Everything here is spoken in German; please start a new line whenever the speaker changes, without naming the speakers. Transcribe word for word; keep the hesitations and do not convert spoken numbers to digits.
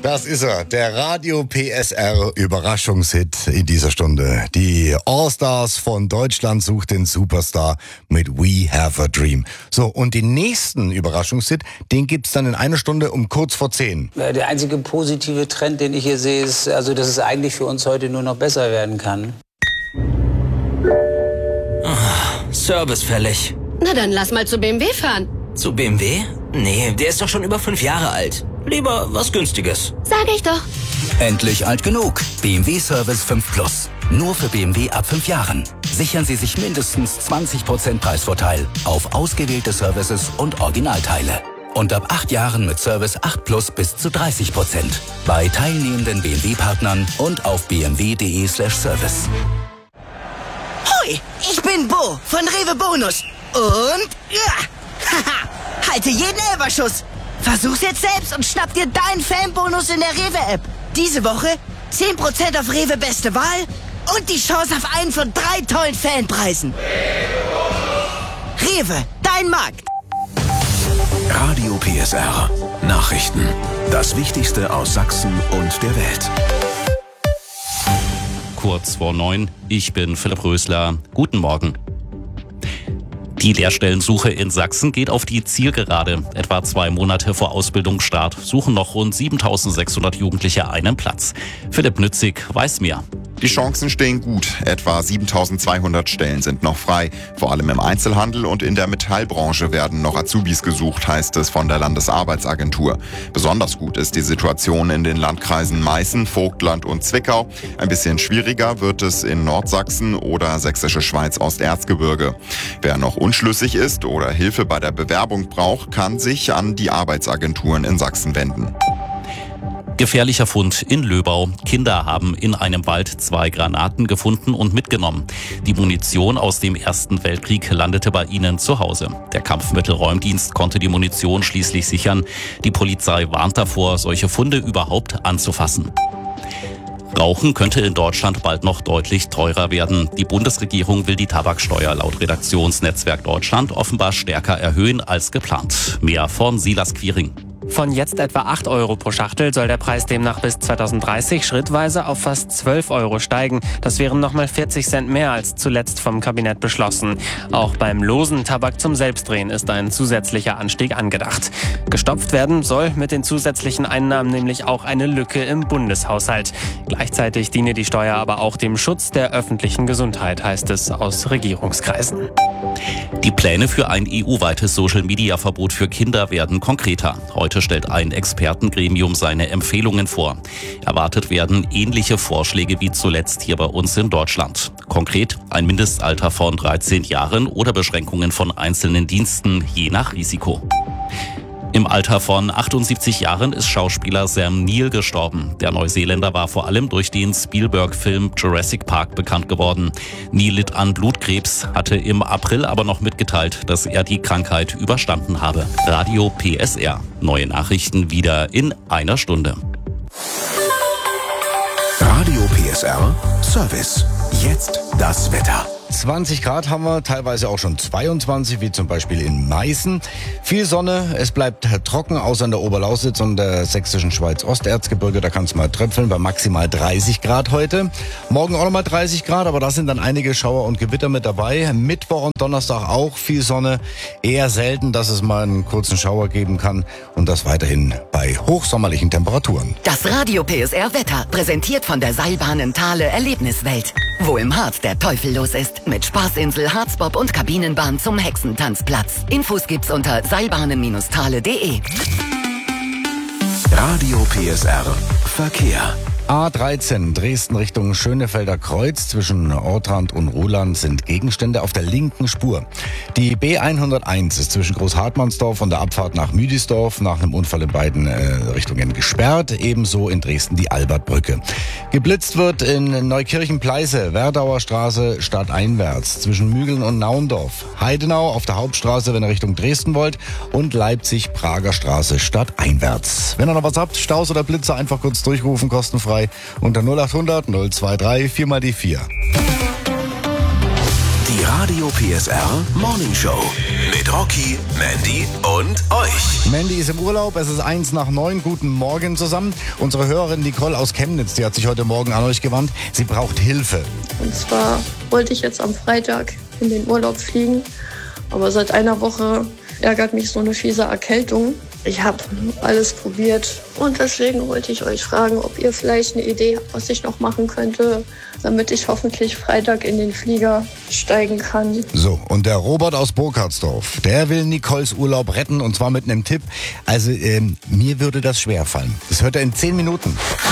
Das ist er, der Radio P S R Überraschungshit in dieser Stunde. Die Allstars von Deutschland sucht den Superstar mit We Have a Dream. So, und den nächsten Überraschungshit, den gibt's dann in einer Stunde um kurz vor zehn.
Der einzige positive Trend, den ich hier sehe, ist, also, dass es eigentlich für uns heute nur noch besser werden kann.
Oh, Service fällig.
Na dann lass mal zu B M W fahren.
Zu B M W? Nee, der ist doch schon über fünf Jahre alt. Lieber was Günstiges.
Sag ich doch.
Endlich alt genug. B M W Service fünf Plus. Nur für B M W ab fünf Jahren. Sichern Sie sich mindestens zwanzig Prozent Preisvorteil auf ausgewählte Services und Originalteile. Und ab acht Jahren mit Service acht Plus bis zu dreißig Prozent. Bei teilnehmenden B M W-Partnern und auf b m w punkt d e slash service.
Hoi, ich bin Bo von Rewe Bonus. Und ja, haha, halte jeden Elferschuss. Versuch's jetzt selbst und schnapp dir deinen Fanbonus in der Rewe-App. Diese Woche zehn Prozent auf Rewe Beste Wahl und die Chance auf einen von drei tollen Fanpreisen. Rewe, dein Markt.
Radio P S R. Nachrichten. Das Wichtigste aus Sachsen und der Welt.
Kurz vor neun. Ich bin Philipp Rösler. Guten Morgen. Die Lehrstellensuche in Sachsen geht auf die Zielgerade. Etwa zwei Monate vor Ausbildungsstart suchen noch rund siebentausendsechshundert Jugendliche einen Platz. Philipp Nützig weiß mehr.
Die Chancen stehen gut. Etwa siebentausendzweihundert Stellen sind noch frei. Vor allem im Einzelhandel und in der Metallbranche werden noch Azubis gesucht, heißt es von der Landesarbeitsagentur. Besonders gut ist die Situation in den Landkreisen Meißen, Vogtland und Zwickau. Ein bisschen schwieriger wird es in Nordsachsen oder Sächsische Schweiz-Osterzgebirge. Wer noch unschlüssig ist oder Hilfe bei der Bewerbung braucht, kann sich an die Arbeitsagenturen in Sachsen wenden.
Gefährlicher Fund in Löbau. Kinder haben in einem Wald zwei Granaten gefunden und mitgenommen. Die Munition aus dem Ersten Weltkrieg landete bei ihnen zu Hause. Der Kampfmittelräumdienst konnte die Munition schließlich sichern. Die Polizei warnt davor, solche Funde überhaupt anzufassen. Rauchen könnte in Deutschland bald noch deutlich teurer werden. Die Bundesregierung will die Tabaksteuer laut Redaktionsnetzwerk Deutschland offenbar stärker erhöhen als geplant. Mehr von Silas Quiring.
Von jetzt etwa acht Euro pro Schachtel soll der Preis demnach bis zweitausenddreißig schrittweise auf fast zwölf Euro steigen. Das wären nochmal vierzig Cent mehr als zuletzt vom Kabinett beschlossen. Auch beim losen Tabak zum Selbstdrehen ist ein zusätzlicher Anstieg angedacht. Gestopft werden soll mit den zusätzlichen Einnahmen nämlich auch eine Lücke im Bundeshaushalt. Gleichzeitig diene die Steuer aber auch dem Schutz der öffentlichen Gesundheit, heißt es aus Regierungskreisen.
Die Pläne für ein E U-weites Social-Media-Verbot für Kinder werden konkreter. Heute stellt ein Expertengremium seine Empfehlungen vor. Erwartet werden ähnliche Vorschläge wie zuletzt hier bei uns in Deutschland. Konkret ein Mindestalter von dreizehn Jahren oder Beschränkungen von einzelnen Diensten, je nach Risiko. Im Alter von achtundsiebzig Jahren ist Schauspieler Sam Neill gestorben. Der Neuseeländer war vor allem durch den Spielberg-Film Jurassic Park bekannt geworden. Neill litt an Blutkrebs, hatte im April aber noch mitgeteilt, dass er die Krankheit überstanden habe. Radio P S R. Neue Nachrichten wieder in einer Stunde.
Radio P S R Service. Jetzt das Wetter.
zwanzig Grad haben wir, teilweise auch schon zweiundzwanzig, wie zum Beispiel in Meißen. Viel Sonne, es bleibt trocken, außer in der Oberlausitz und der sächsischen Schweiz-Osterzgebirge. Da kann es mal tröpfeln bei maximal dreißig Grad heute. Morgen auch nochmal dreißig Grad, aber da sind dann einige Schauer und Gewitter mit dabei. Mittwoch und Donnerstag auch viel Sonne. Eher selten, dass es mal einen kurzen Schauer geben kann. Und das weiterhin bei hochsommerlichen Temperaturen.
Das Radio P S R Wetter, präsentiert von der Seilbahn Thale Erlebniswelt. Wo im Harz der Teufel los ist. Mit Spaßinsel, Harzbob und Kabinenbahn zum Hexentanzplatz. Infos gibt's unter seilbahnen Thale punkt de.
Radio P S R Verkehr.
A dreizehn Dresden Richtung Schönefelder Kreuz zwischen Ortrand und Ruhland sind Gegenstände auf der linken Spur. Die B hunderteins ist zwischen Großhartmannsdorf und der Abfahrt nach Müdisdorf nach einem Unfall in beiden äh, Richtungen gesperrt. Ebenso in Dresden die Albertbrücke. Geblitzt wird in Neukirchen-Pleiße, Werdauer Straße stadteinwärts zwischen Mügeln und Naundorf. Heidenau auf der Hauptstraße, wenn ihr Richtung Dresden wollt, und Leipzig-Prager Straße stadteinwärts. Wenn ihr noch was habt, Staus oder Blitzer, einfach kurz durchrufen, kostenfrei unter null acht hundert null zwei drei vier mal die vier.
Die Radio P S R Morning Show mit Rocky, Mandy und euch.
Mandy ist im Urlaub, es ist eins nach neun. Guten Morgen zusammen. Unsere Hörerin Nicole aus Chemnitz, die hat sich heute Morgen an euch gewandt. Sie braucht Hilfe.
Und zwar wollte ich jetzt am Freitag in den Urlaub fliegen, aber seit einer Woche ärgert mich so eine fiese Erkältung. Ich habe alles probiert und deswegen wollte ich euch fragen, ob ihr vielleicht eine Idee habt, was ich noch machen könnte, damit ich hoffentlich Freitag in den Flieger steigen kann.
So, und der Robert aus Burkhardsdorf, der will Nicoles Urlaub retten und zwar mit einem Tipp. Also, ähm, mir würde das schwerfallen. Das hört er in zehn Minuten.